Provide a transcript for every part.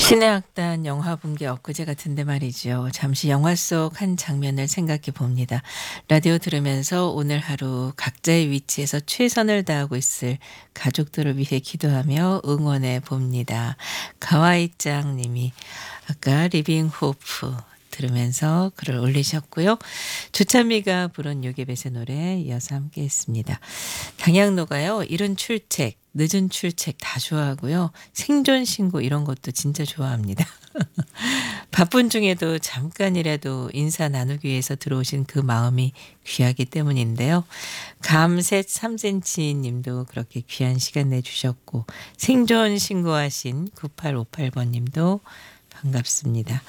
신의 악단 영화 본 게 엊그제 같은데 말이죠. 잠시 영화 속 한 장면을 생각해 봅니다. 라디오 들으면서 오늘 하루 각자의 위치에서 최선을 다하고 있을 가족들을 위해 기도하며 응원해 봅니다. 가와이짱 님이 아까 리빙 호프 들으면서 글을 올리셨고요. 주찬미가 부른 요괴벳의 노래 이어서 함께 했습니다. 당양노가요. 이른 출첵, 늦은 출첵 다 좋아하고요. 생존 신고 이런 것도 진짜 좋아합니다. 바쁜 중에도 잠깐이라도 인사 나누기 위해서 들어오신 그 마음이 귀하기 때문인데요. 감셋 3cm 님도 그렇게 귀한 시간 내주셨고 생존 신고하신 9858번 님도 반갑습니다.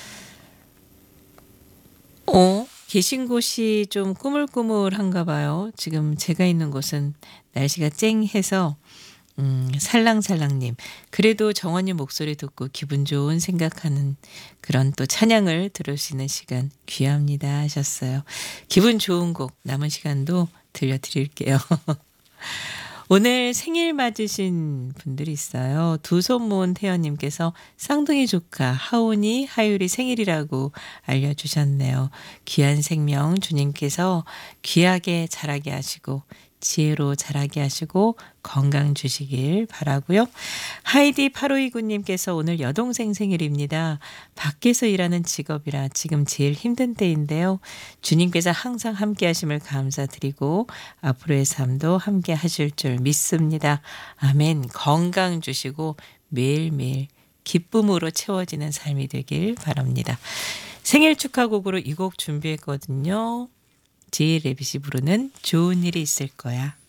계신 곳이 좀 꾸물꾸물한가 봐요. 지금 제가 있는 곳은 날씨가 쨍해서 살랑살랑님. 그래도 정원님 목소리 듣고 기분 좋은 생각하는 그런 또 찬양을 들으시는 시간 귀합니다 하셨어요. 기분 좋은 곡 남은 시간도 들려드릴게요. 오늘 생일 맞으신 분들이 있어요. 두 손 모은 태연님께서 쌍둥이 조카 하온이 하율이 생일이라고 알려주셨네요. 귀한 생명 주님께서 귀하게 자라게 하시고 지혜로 자라게 하시고 건강 주시길 바라고요. 하이디 8529님께서 오늘 여동생 생일입니다. 밖에서 일하는 직업이라 지금 제일 힘든 때인데요. 주님께서 항상 함께 하심을 감사드리고 앞으로의 삶도 함께 하실 줄 믿습니다. 아멘. 건강 주시고 매일매일 기쁨으로 채워지는 삶이 되길 바랍니다. 생일 축하곡으로 이 곡 준비했거든요. 제이 레빗이 부르는 좋은 일이 있을 거야.